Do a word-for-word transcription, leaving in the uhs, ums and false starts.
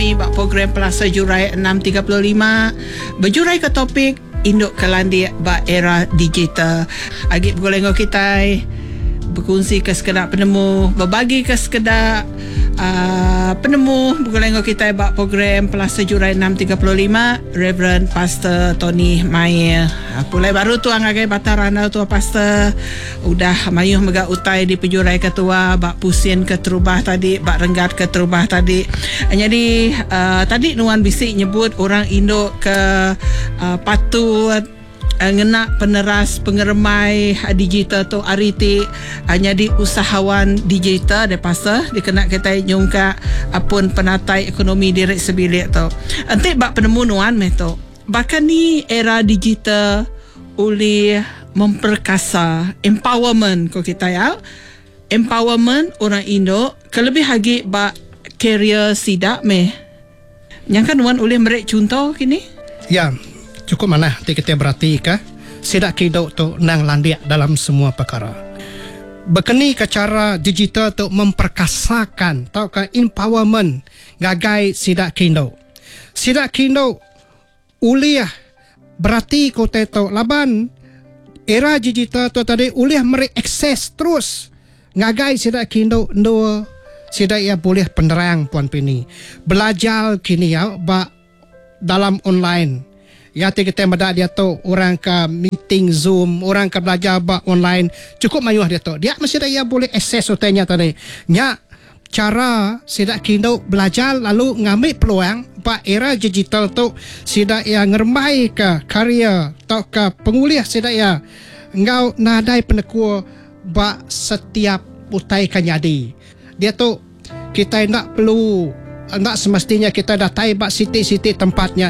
kami bak program Pelasa Jurai enam tiga puluh lima berjurai ke topik induk kelandik bak era digital. Agak bergoleng kita berkongsi ke sekedar penemu, berbagi ke sekedar uh, penemu bergoleng kita bak program Pelasa Jurai enam tiga puluh lima Reverend Pastor Tony Mayer. Pulai baru tu angagai batarana tu pastor udah mayuh megak utai di penjurai ketua bak pusin ke terubah tadi, bak renggat ke terubah tadi. Jadi uh, tadi Nuan bisik nyebut orang Indo ke uh, patut uh, ngena peneras pengeremai digital tu ariti hanya di usahawan digital de pastor dikena kita nyungka apun penatai ekonomi direk sebilik tu. Nanti bak penemu Nuan meh tu. Bahkan ni era digital oleh memperkasa empowerment ko kita ya. Empowerment orang Indo kelebih lagi bak career sidak meh. Yang kan Nuan oleh merek contoh kini? Ya, cukup mana kita berarti ka sidak kido tu nang landiak dalam semua perkara. Bekeni ke cara digital tu memperkasakan tau ka empowerment gagai sidak kido. Sidak kido uliah berarti kau tahu laban era digital tu tadi uliah merek akses terus ngagai sidak kindo ndo sidak ia boleh penerang puan pini belajar kini ya ba dalam online ya kita meda dia tu orang ke meeting Zoom, orang ke belajar ba online cukup mayuh dia tu dia mesti dia boleh akses utanya tadi nya cara sidak kindo belajar lalu ngambil peluang pa era digital tu sidak ya ngermai ke karya atau ke penguliah sidak ya engkau nadai penekua ba setiap utai kanyadi dia tu kita nak perlu nak semestinya kita datai ba siti-siti tempatnya